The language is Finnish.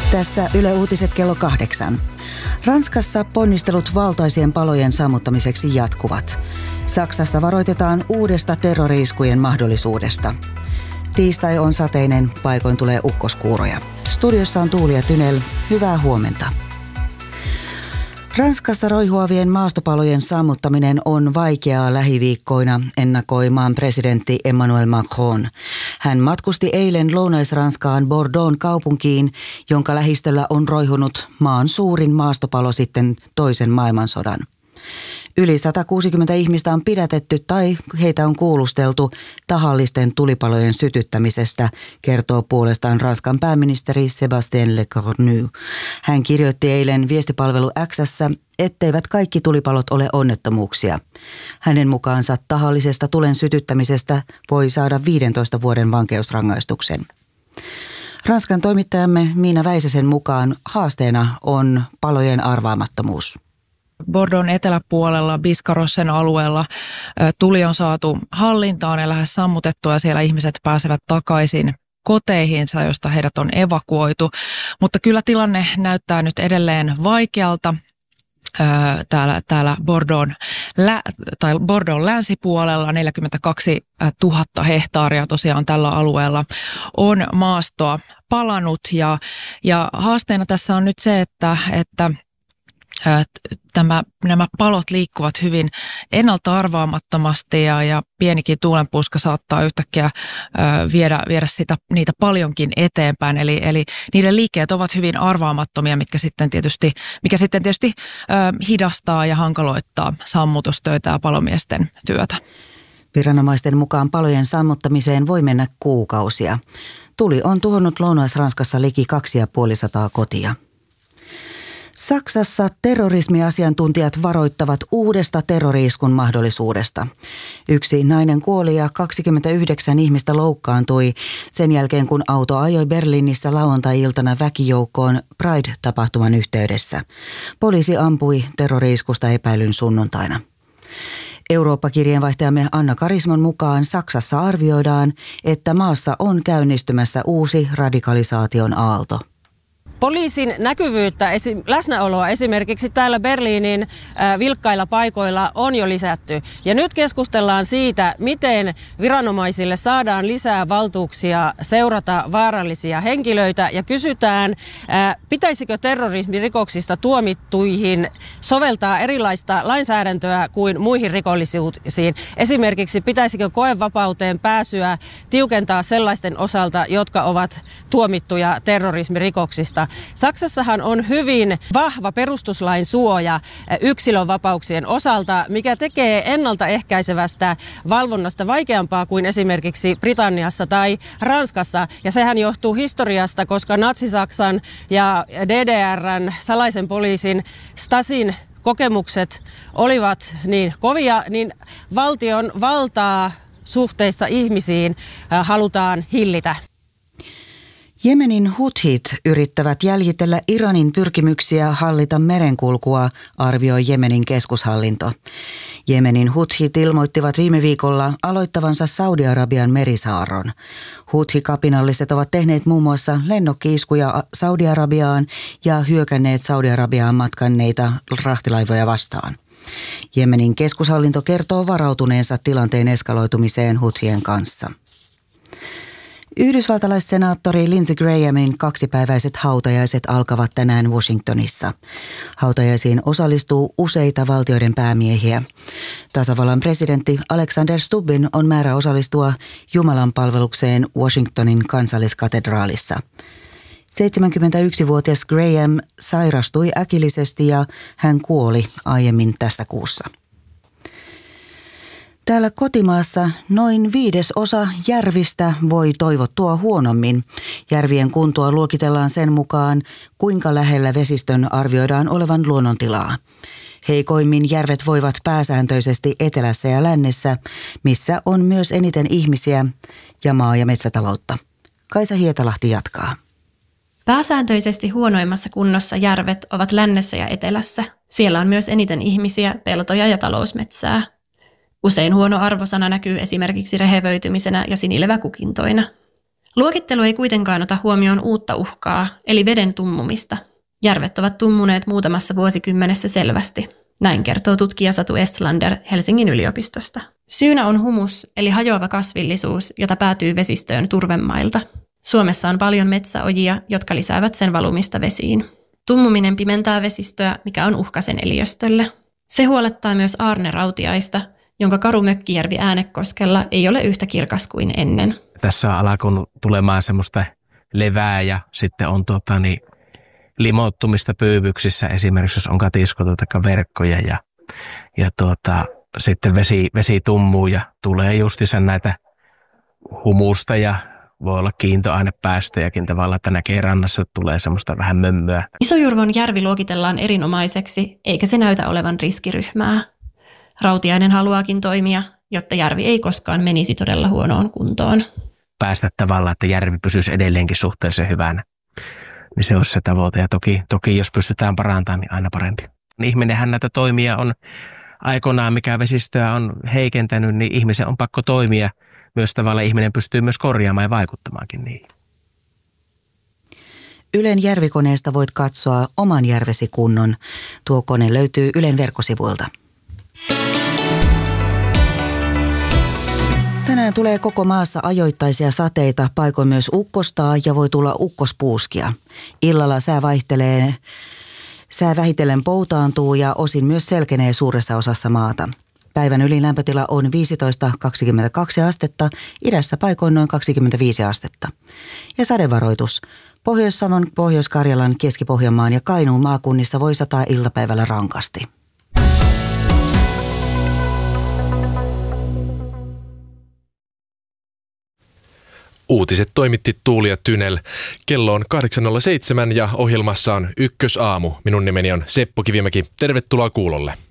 Tässä Yle Uutiset kello 8. Ranskassa ponnistelut valtaisien palojen sammuttamiseksi jatkuvat. Saksassa varoitetaan uudesta terrori-iskujen mahdollisuudesta. Tiistai on sateinen, paikoin tulee ukkoskuuroja. Studiossa on Tuuli ja Tynel. Hyvää huomenta. Ranskassa roihuavien maastopalojen sammuttaminen on vaikeaa lähiviikkoina, ennakoi maan presidentti Emmanuel Macron. Hän matkusti eilen Lounais-Ranskaan Bordeaux'n kaupunkiin, jonka lähistöllä on roihunut maan suurin maastopalo sitten toisen maailmansodan. Yli 160 ihmistä on pidätetty tai heitä on kuulusteltu tahallisten tulipalojen sytyttämisestä, kertoo puolestaan Ranskan pääministeri Sébastien Lecornu. Hän kirjoitti eilen viestipalvelu X:ssä, etteivät kaikki tulipalot ole onnettomuuksia. Hänen mukaansa tahallisesta tulen sytyttämisestä voi saada 15 vuoden vankeusrangaistuksen. Ranskan toimittajamme Miina Väisäsen mukaan haasteena on palojen arvaamattomuus. Bordeaux'n eteläpuolella Biscarrossen alueella tuli on saatu hallintaan ja lähes sammutettua ja siellä ihmiset pääsevät takaisin koteihinsa, josta heidät on evakuoitu. Mutta kyllä tilanne näyttää nyt edelleen vaikealta. Täällä Bordeaux'n länsipuolella 42 000 hehtaaria tosiaan tällä alueella on maastoa palanut ja haasteena tässä on nyt se, että nämä palot liikkuvat hyvin ennalta arvaamattomasti ja pienikin tuulenpuuska saattaa yhtäkkiä viedä niitä paljonkin eteenpäin. Eli niiden liikkeet ovat hyvin arvaamattomia, mikä sitten tietysti hidastaa ja hankaloittaa sammutustöitä ja palomiesten työtä. Viranomaisten mukaan palojen sammuttamiseen voi mennä kuukausia. Tuli on tuhonnut Lounais-Ranskassa liki 250 kotia. Saksassa terrorismiasiantuntijat varoittavat uudesta terrori-iskun mahdollisuudesta. Yksi nainen kuoli ja 29 ihmistä loukkaantui sen jälkeen, kun auto ajoi Berliinissä lauantai-iltana väkijoukkoon Pride-tapahtuman yhteydessä. Poliisi ampui terrori-iskusta epäilyn sunnuntaina. Eurooppa-kirjeenvaihtajamme Anna Karismon mukaan Saksassa arvioidaan, että maassa on käynnistymässä uusi radikalisaation aalto. Poliisin näkyvyyttä, läsnäoloa esimerkiksi täällä Berliinin vilkkailla paikoilla on jo lisätty. Ja nyt keskustellaan siitä, miten viranomaisille saadaan lisää valtuuksia seurata vaarallisia henkilöitä. Ja kysytään, pitäisikö terrorismirikoksista tuomittuihin soveltaa erilaista lainsäädäntöä kuin muihin rikollisuuksiin. Esimerkiksi pitäisikö koevapauteen pääsyä tiukentaa sellaisten osalta, jotka ovat tuomittuja terrorismirikoksista. Saksassahan on hyvin vahva perustuslain suoja yksilönvapauksien osalta, mikä tekee ennaltaehkäisevästä valvonnasta vaikeampaa kuin esimerkiksi Britanniassa tai Ranskassa. Ja sehän johtuu historiasta, koska Natsi-Saksan ja DDR:n salaisen poliisin Stasin kokemukset olivat niin kovia, niin valtion valtaa suhteessa ihmisiin halutaan hillitä. Jemenin huthit yrittävät jäljitellä Iranin pyrkimyksiä hallita merenkulkua, arvioi Jemenin keskushallinto. Jemenin huthit ilmoittivat viime viikolla aloittavansa Saudi-Arabian merisaarron. Huthi-kapinalliset ovat tehneet muun muassa lennokki-iskuja Saudi-Arabiaan ja hyökänneet Saudi-Arabiaan matkanneita rahtilaivoja vastaan. Jemenin keskushallinto kertoo varautuneensa tilanteen eskaloitumiseen huthien kanssa. Yhdysvaltalaissenaattori Lindsey Grahamin 2-päiväiset hautajaiset alkavat tänään Washingtonissa. Hautajaisiin osallistuu useita valtioiden päämiehiä. Tasavallan presidentti Alexander Stubbin on määrä osallistua Jumalanpalvelukseen Washingtonin kansalliskatedraalissa. 71-vuotias Graham sairastui äkillisesti ja hän kuoli aiemmin tässä kuussa. Täällä kotimaassa noin 1/5 järvistä voi toivottua huonommin. Järvien kuntoa luokitellaan sen mukaan, kuinka lähellä vesistön arvioidaan olevan luonnontilaa. Heikoimmin järvet voivat pääsääntöisesti etelässä ja lännessä, missä on myös eniten ihmisiä ja maa- ja metsätaloutta. Kaisa Hietalahti jatkaa. Pääsääntöisesti huonoimmassa kunnossa järvet ovat lännessä ja etelässä. Siellä on myös eniten ihmisiä, peltoja ja talousmetsää. Usein huono arvosana näkyy esimerkiksi rehevöitymisenä ja sinileväkukintoina. Luokittelu ei kuitenkaan ota huomioon uutta uhkaa, eli veden tummumista. Järvet ovat tummuneet muutamassa vuosikymmenessä selvästi. Näin kertoo tutkija Satu Estlander Helsingin yliopistosta. Syynä on humus, eli hajoava kasvillisuus, jota päätyy vesistöön turvemailta. Suomessa on paljon metsäojia, jotka lisäävät sen valumista vesiin. Tummuminen pimentää vesistöä, mikä on uhka sen eliöstölle. Se huolettaa myös Aarne Rautiaista, jonka karu mökkijärvi Äänekoskella ei ole yhtä kirkas kuin ennen. Tässä on alkanut tulemaan semmoista levää ja sitten on limouttumista pyyvyksissä, esimerkiksi jos on katiskoita tai verkkoja ja sitten vesi tummuu ja tulee justiinsa näitä humusta ja voi olla kiintoainepäästöjäkin tavallaan, että näkee rannassa, että tulee semmoista vähän mömmöä. Isojurvon järvi luokitellaan erinomaiseksi, eikä se näytä olevan riskiryhmää. Rautiainen haluaakin toimia, jotta järvi ei koskaan menisi todella huonoon kuntoon. Päästä tavallaan, että järvi pysyisi edelleenkin suhteellisen hyvänä. Niin se olisi se tavoite. Ja toki jos pystytään parantamaan, niin aina parempi. Ihminenhän näitä toimia on aikoinaan, mikä vesistöä on heikentänyt, niin ihmisen on pakko toimia. Myös tavallaan ihminen pystyy myös korjaamaan ja vaikuttamaankin niihin. Ylen järvikoneesta voit katsoa oman järvesi kunnon. Tuo kone löytyy Ylen verkkosivuilta. Tänään tulee koko maassa ajoittaisia sateita, paikoin myös ukkostaa ja voi tulla ukkospuuskia. Illalla sää vähitellen poutaantuu ja osin myös selkenee suuressa osassa maata. Päivän ylilämpötila on 15-22 astetta, idässä paikoin noin 25 astetta. Ja sadevaroitus. Pohjois-Savon, Pohjois-Karjalan, Keski-Pohjanmaan ja Kainuun maakunnissa voi sataa iltapäivällä rankasti. Uutiset toimitti Tuuli ja Tynel. Kello on 8.07 ja ohjelmassa on Ykkösaamu. Minun nimeni on Seppo Kivimäki. Tervetuloa kuulolle.